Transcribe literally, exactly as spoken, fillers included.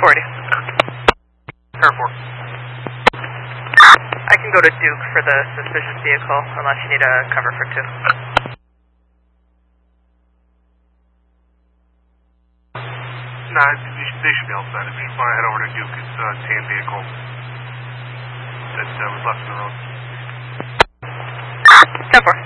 forty. Car four. I can go to Duke for the suspicious vehicle, unless you need a cover for two. Nah, they should, they should be outside. If you want to head over to Duke, it's a tan vehicle that uh, was left in the road. ten four.